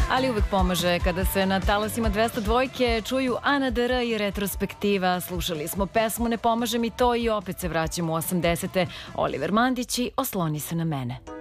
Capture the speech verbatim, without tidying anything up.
Ali uvek pomaže kada se na talasima dvesta dvojke čuju Ana D R i retrospektiva. Slušali smo pesmu Ne pomaže mi to i opet se vraćamo u osamdesete. Oliver Mandić i Osloni se na mene.